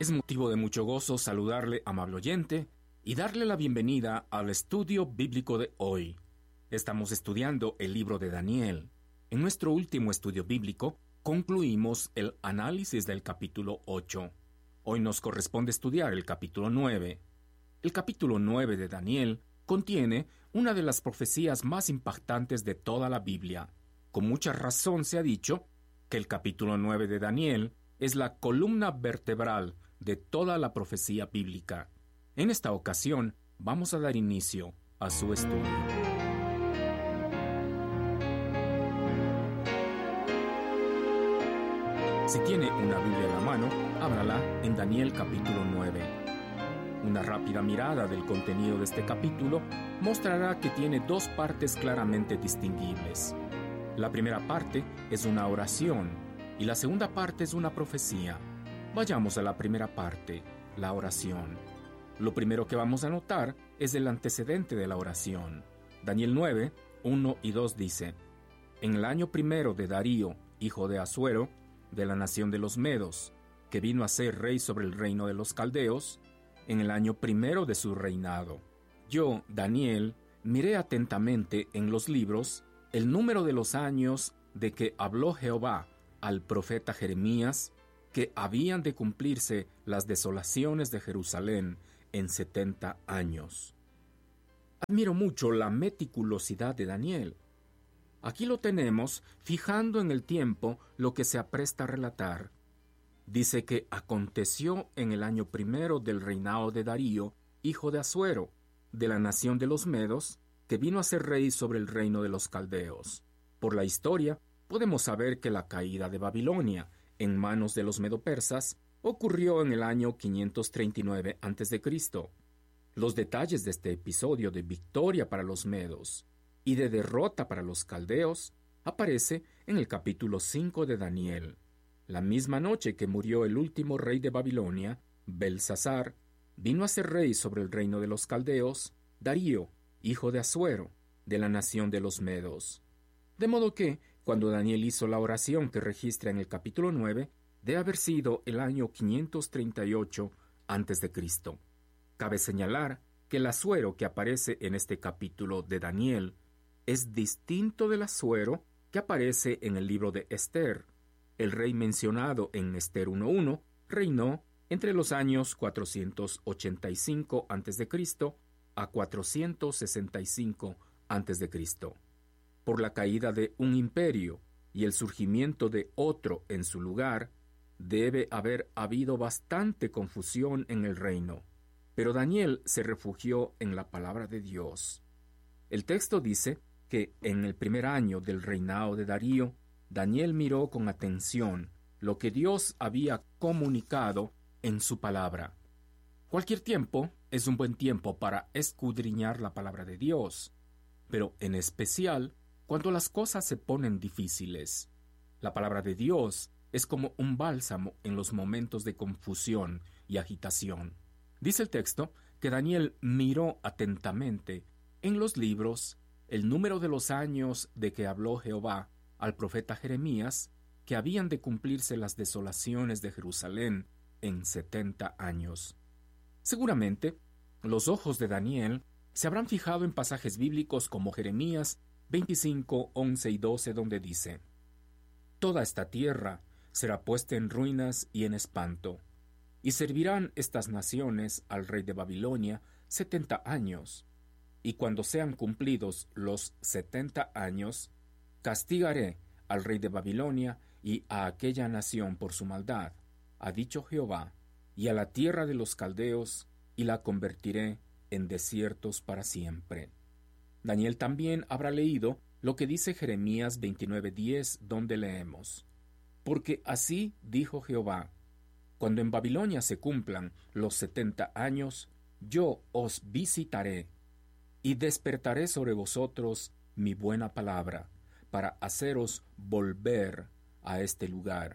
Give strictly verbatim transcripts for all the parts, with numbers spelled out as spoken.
Es motivo de mucho gozo saludarle, amable oyente, y darle la bienvenida al estudio bíblico de hoy. Estamos estudiando el libro de Daniel. En nuestro último estudio bíblico, concluimos el análisis del capítulo ocho. Hoy nos corresponde estudiar el capítulo nueve. El capítulo nueve de Daniel contiene una de las profecías más impactantes de toda la Biblia. Con mucha razón se ha dicho que el capítulo nueve de Daniel es la columna vertebral de toda la profecía bíblica. En esta ocasión vamos a dar inicio a su estudio. Si tiene una Biblia en la mano, ábrala en Daniel capítulo nueve. Una rápida mirada del contenido de este capítulo mostrará que tiene dos partes claramente distinguibles. La primera parte es una oración y la segunda parte es una profecía. Vayamos a la primera parte, la oración. Lo primero que vamos a notar es el antecedente de la oración. Daniel nueve, uno y dos dice: En el año primero de Darío, hijo de Asuero, de la nación de los Medos, que vino a ser rey sobre el reino de los Caldeos, en el año primero de su reinado. Yo, Daniel, miré atentamente en los libros el número de los años de que habló Jehová al profeta Jeremías, que habían de cumplirse las desolaciones de Jerusalén en setenta años. Admiro mucho la meticulosidad de Daniel. Aquí lo tenemos fijando en el tiempo lo que se apresta a relatar. Dice que aconteció en el año primero del reinado de Darío, hijo de Asuero, de la nación de los Medos, que vino a ser rey sobre el reino de los Caldeos. Por la historia, podemos saber que la caída de Babilonia en manos de los medopersas ocurrió en el año quinientos treinta y nueve antes de Cristo. Los detalles de este episodio de victoria para los medos y de derrota para los caldeos aparece en el capítulo cinco de Daniel. La misma noche que murió el último rey de Babilonia, Belsasar, vino a ser rey sobre el reino de los caldeos, Darío, hijo de Asuero, de la nación de los Medos. De modo que, cuando Daniel hizo la oración que registra en el capítulo nueve, debe haber sido el año quinientos treinta y ocho antes de Cristo. Cabe señalar que el Asuero que aparece en este capítulo de Daniel es distinto del Asuero que aparece en el libro de Esther. El rey mencionado en Esther uno uno reinó entre los años cuatrocientos ochenta y cinco antes de Cristo a cuatrocientos sesenta y cinco antes de Cristo. Por la caída de un imperio y el surgimiento de otro en su lugar, debe haber habido bastante confusión en el reino. Pero Daniel se refugió en la palabra de Dios. El texto dice que en el primer año del reinado de Darío, Daniel miró con atención lo que Dios había comunicado en su palabra. Cualquier tiempo es un buen tiempo para escudriñar la palabra de Dios, pero en especial cuando las cosas se ponen difíciles. La palabra de Dios es como un bálsamo en los momentos de confusión y agitación. Dice el texto que Daniel miró atentamente en los libros el número de los años de que habló Jehová al profeta Jeremías, que habían de cumplirse las desolaciones de Jerusalén en setenta años. Seguramente, los ojos de Daniel se habrán fijado en pasajes bíblicos como Jeremías veinticinco, once y doce, donde dice: Toda esta tierra será puesta en ruinas y en espanto, y servirán estas naciones al rey de Babilonia setenta años, y cuando sean cumplidos los setenta años, castigaré al rey de Babilonia y a aquella nación por su maldad, ha dicho Jehová, y a la tierra de los caldeos, y la convertiré en desiertos para siempre. Daniel también habrá leído lo que dice Jeremías veintinueve diez, donde leemos: Porque así dijo Jehová, cuando en Babilonia se cumplan los setenta años, yo os visitaré, y despertaré sobre vosotros mi buena palabra, para haceros volver a este lugar.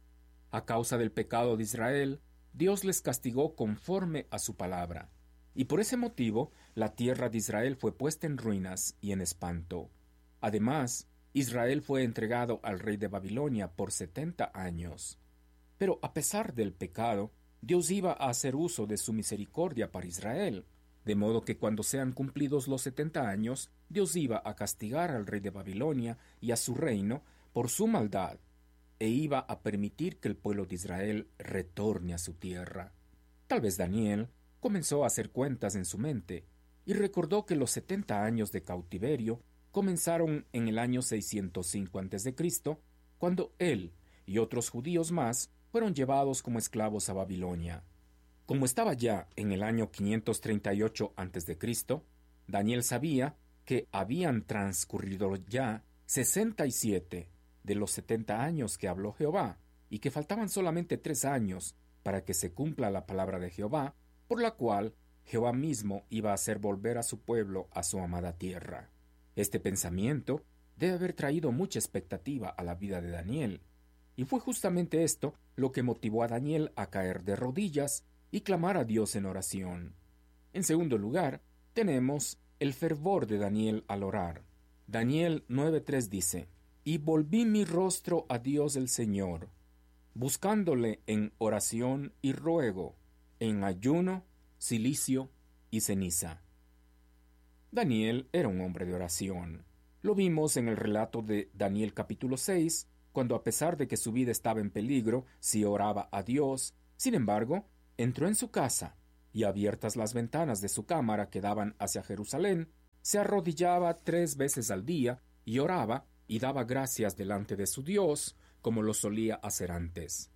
A causa del pecado de Israel, Dios les castigó conforme a su palabra, y por ese motivo la tierra de Israel fue puesta en ruinas y en espanto. Además, Israel fue entregado al rey de Babilonia por setenta años. Pero a pesar del pecado, Dios iba a hacer uso de su misericordia para Israel, de modo que cuando sean cumplidos los setenta años, Dios iba a castigar al rey de Babilonia y a su reino por su maldad, e iba a permitir que el pueblo de Israel retorne a su tierra. Tal vez Daniel comenzó a hacer cuentas en su mente y recordó que los setenta años de cautiverio comenzaron en el año seiscientos cinco antes de Cristo, cuando él y otros judíos más fueron llevados como esclavos a Babilonia. Como estaba ya en el año quinientos treinta y ocho antes de Cristo, Daniel sabía que habían transcurrido ya sesenta y siete de los setenta años que habló Jehová, y que faltaban solamente tres años para que se cumpla la palabra de Jehová, por la cual Jehová mismo iba a hacer volver a su pueblo a su amada tierra. Este pensamiento debe haber traído mucha expectativa a la vida de Daniel, y fue justamente esto lo que motivó a Daniel a caer de rodillas y clamar a Dios en oración. En segundo lugar, tenemos el fervor de Daniel al orar. Daniel nueve tres dice: «Y volví mi rostro a Dios el Señor, buscándole en oración y ruego, en ayuno, cilicio y ceniza». Daniel era un hombre de oración. Lo vimos en el relato de Daniel capítulo seis, cuando a pesar de que su vida estaba en peligro, sí oraba a Dios. Sin embargo, entró en su casa, y abiertas las ventanas de su cámara que daban hacia Jerusalén, se arrodillaba tres veces al día y oraba y daba gracias delante de su Dios, como lo solía hacer antes.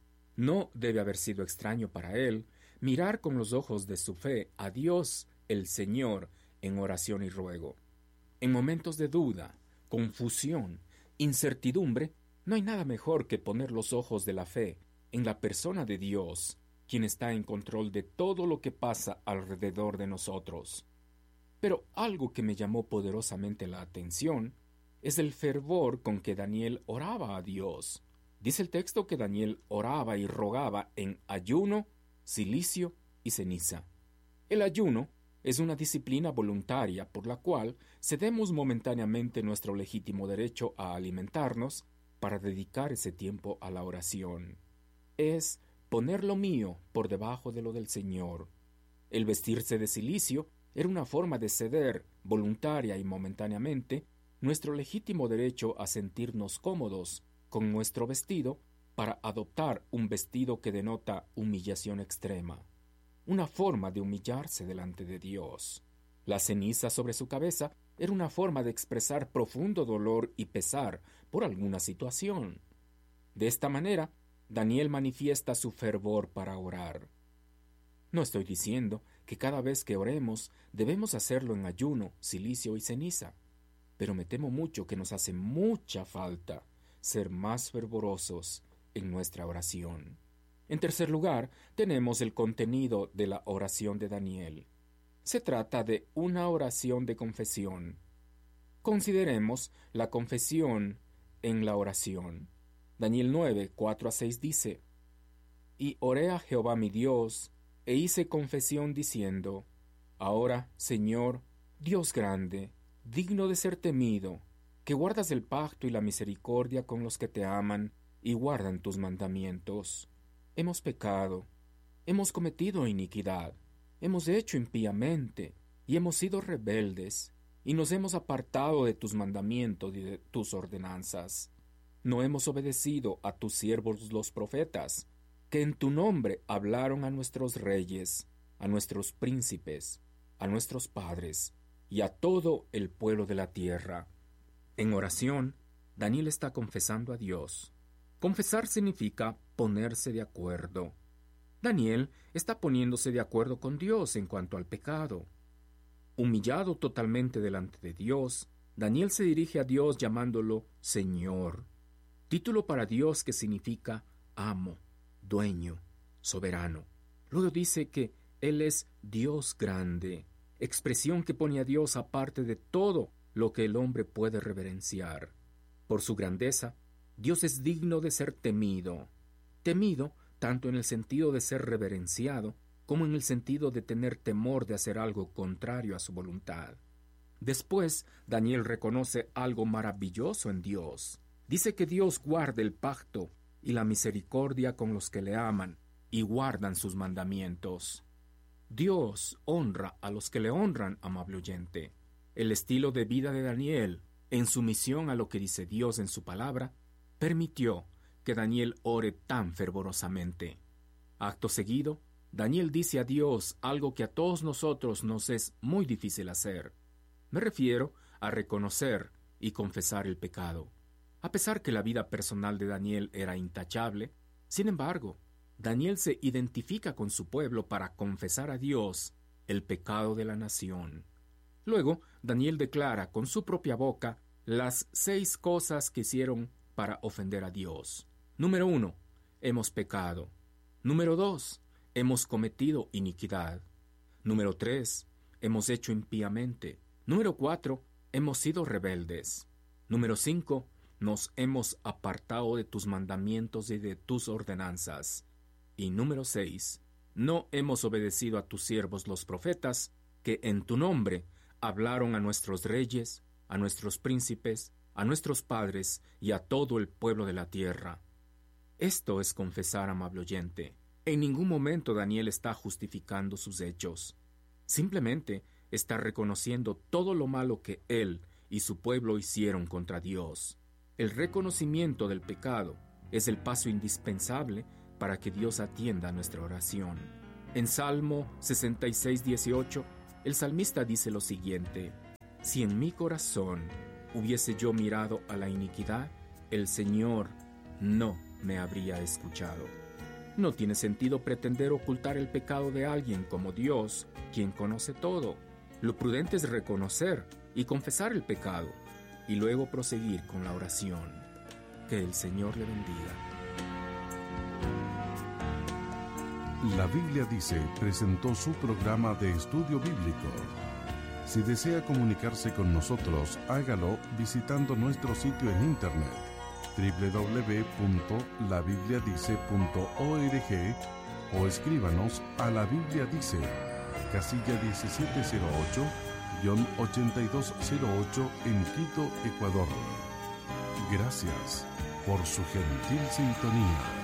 No debe haber sido extraño para él mirar con los ojos de su fe a Dios, el Señor, en oración y ruego. En momentos de duda, confusión, incertidumbre, no hay nada mejor que poner los ojos de la fe en la persona de Dios, quien está en control de todo lo que pasa alrededor de nosotros. Pero algo que me llamó poderosamente la atención es el fervor con que Daniel oraba a Dios. Dice el texto que Daniel oraba y rogaba en ayuno, cilicio y ceniza. El ayuno es una disciplina voluntaria por la cual cedemos momentáneamente nuestro legítimo derecho a alimentarnos para dedicar ese tiempo a la oración. Es poner lo mío por debajo de lo del Señor. El vestirse de cilicio era una forma de ceder, voluntaria y momentáneamente, nuestro legítimo derecho a sentirnos cómodos con nuestro vestido para adoptar un vestido que denota humillación extrema, una forma de humillarse delante de Dios. La ceniza sobre su cabeza era una forma de expresar profundo dolor y pesar por alguna situación. De esta manera, Daniel manifiesta su fervor para orar. No estoy diciendo que cada vez que oremos debemos hacerlo en ayuno, cilicio y ceniza, pero me temo mucho que nos hace mucha falta ser más fervorosos en nuestra oración. En tercer lugar, tenemos el contenido de la oración de Daniel. Se trata de una oración de confesión. Consideremos la confesión en la oración. Daniel nueve, cuatro a seis dice: «Y oré a Jehová mi Dios, e hice confesión diciendo: Ahora, Señor, Dios grande, digno de ser temido, que guardas el pacto y la misericordia con los que te aman y guardan tus mandamientos. Hemos pecado, hemos cometido iniquidad, hemos hecho impíamente, y hemos sido rebeldes, y nos hemos apartado de tus mandamientos y de tus ordenanzas. No hemos obedecido a tus siervos los profetas, que en tu nombre hablaron a nuestros reyes, a nuestros príncipes, a nuestros padres, y a todo el pueblo de la tierra». En oración, Daniel está confesando a Dios. Confesar significa ponerse de acuerdo. Daniel está poniéndose de acuerdo con Dios en cuanto al pecado. Humillado totalmente delante de Dios, Daniel se dirige a Dios llamándolo Señor, título para Dios que significa amo, dueño, soberano. Luego dice que Él es Dios grande, expresión que pone a Dios aparte de todo lo que el hombre puede reverenciar. Por su grandeza, Dios es digno de ser temido. Temido tanto en el sentido de ser reverenciado, como en el sentido de tener temor de hacer algo contrario a su voluntad. Después, Daniel reconoce algo maravilloso en Dios. Dice que Dios guarda el pacto y la misericordia con los que le aman y guardan sus mandamientos. Dios honra a los que le honran, amable oyente. El estilo de vida de Daniel, en sumisión a lo que dice Dios en su palabra, permitió que Daniel ore tan fervorosamente. Acto seguido, Daniel dice a Dios algo que a todos nosotros nos es muy difícil hacer. Me refiero a reconocer y confesar el pecado. A pesar que la vida personal de Daniel era intachable, sin embargo, Daniel se identifica con su pueblo para confesar a Dios el pecado de la nación. Luego, Daniel declara con su propia boca las seis cosas que hicieron para ofender a Dios. Número uno, hemos pecado. Número dos, hemos cometido iniquidad. Número tres, hemos hecho impíamente. Número cuatro, hemos sido rebeldes. Número cinco, nos hemos apartado de tus mandamientos y de tus ordenanzas. Y número seis, no hemos obedecido a tus siervos los profetas, que en tu nombre hablaron a nuestros reyes, a nuestros príncipes, a nuestros padres y a todo el pueblo de la tierra. Esto es confesar, amable oyente. En ningún momento Daniel está justificando sus hechos. Simplemente está reconociendo todo lo malo que él y su pueblo hicieron contra Dios. El reconocimiento del pecado es el paso indispensable para que Dios atienda nuestra oración. En Salmo sesenta y seis, dieciocho, el salmista dice lo siguiente: si en mi corazón hubiese yo mirado a la iniquidad, el Señor no me habría escuchado. No tiene sentido pretender ocultar el pecado de alguien como Dios, quien conoce todo. Lo prudente es reconocer y confesar el pecado, y luego proseguir con la oración. Que el Señor le bendiga. La Biblia Dice presentó su programa de estudio bíblico. Si desea comunicarse con nosotros, hágalo visitando nuestro sitio en internet doble u doble u doble u punto la biblia dice punto org o escríbanos a La Biblia Dice, casilla diecisiete cero ocho, ochenta y dos cero ocho en Quito, Ecuador. Gracias por su gentil sintonía.